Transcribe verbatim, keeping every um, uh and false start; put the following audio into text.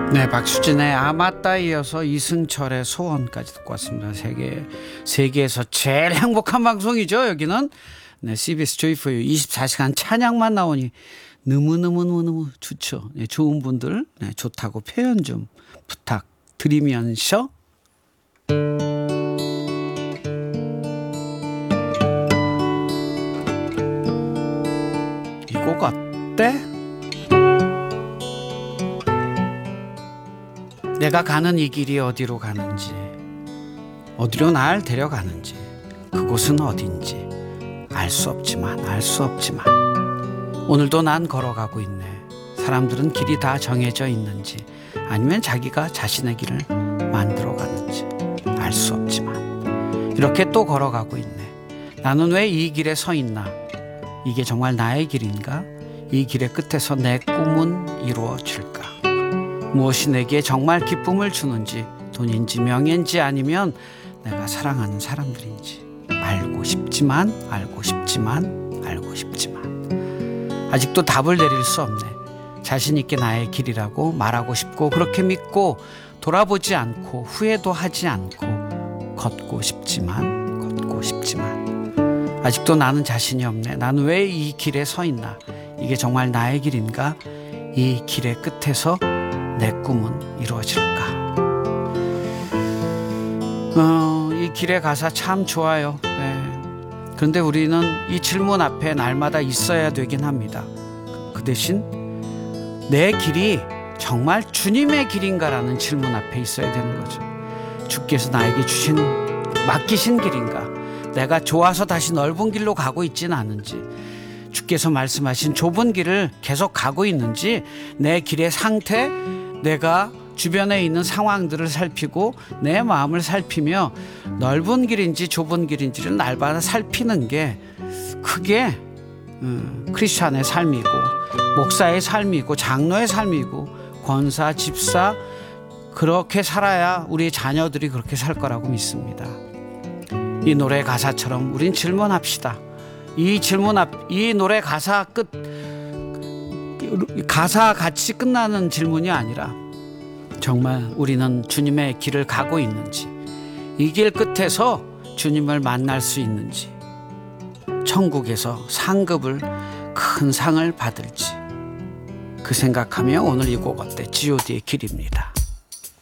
네, 박수진의 아 맞다 이어서 이승철의 소원까지 듣고 왔습니다. 세계, 세계에서 제일 행복한 방송이죠. 여기는 네, 씨비에스 조이 포 유 이십사 시간 찬양만 나오니 너무너무너무 좋죠. 네, 좋은 분들 네, 좋다고 표현 좀 부탁드리면서 이 곡 어때? 내가 가는 이 길이 어디로 가는지, 어디로 날 데려가는지, 그곳은 어딘지 알 수 없지만 알 수 없지만 오늘도 난 걸어가고 있네. 사람들은 길이 다 정해져 있는지 아니면 자기가 자신의 길을 만들어 가는지 알 수 없지만 이렇게 또 걸어가고 있네. 나는 왜 이 길에 서 있나? 이게 정말 나의 길인가? 이 길의 끝에서 내 꿈은 이루어질까? 무엇이 내게 정말 기쁨을 주는지, 돈인지 명예인지 아니면 내가 사랑하는 사람들인지 알고 싶지만 알고 싶지만 알고 싶지만 아직도 답을 내릴 수 없네. 자신 있게 나의 길이라고 말하고 싶고 그렇게 믿고 돌아보지 않고 후회도 하지 않고 걷고 싶지만 걷고 싶지만 아직도 나는 자신이 없네. 나는 왜 이 길에 서 있나? 이게 정말 나의 길인가? 이 길의 끝에서 내 꿈은 이루어질까? 어, 이 길의 가사 참 좋아요. 네. 그런데 우리는 이 질문 앞에 날마다 있어야 되긴 합니다. 그 대신 내 길이 정말 주님의 길인가라는 질문 앞에 있어야 되는 거죠. 주께서 나에게 주신 맡기신 길인가? 내가 좋아서 다시 넓은 길로 가고 있지는 않은지, 주께서 말씀하신 좁은 길을 계속 가고 있는지, 내 길의 상태, 내가 주변에 있는 상황들을 살피고 내 마음을 살피며 넓은 길인지 좁은 길인지를 날마다 살피는 게 크게 음, 크리스찬의 삶이고 목사의 삶이고 장로의 삶이고 권사, 집사, 그렇게 살아야 우리 자녀들이 그렇게 살 거라고 믿습니다. 이 노래 가사처럼 우린 질문합시다. 이 질문 앞, 이 노래 가사 끝 가사 같이 끝나는 질문이 아니라 정말 우리는 주님의 길을 가고 있는지, 이 길 끝에서 주님을 만날 수 있는지, 천국에서 상급을 큰 상을 받을지 그 생각하며 오늘 이 곡 어때? 지 오 디의 길입니다.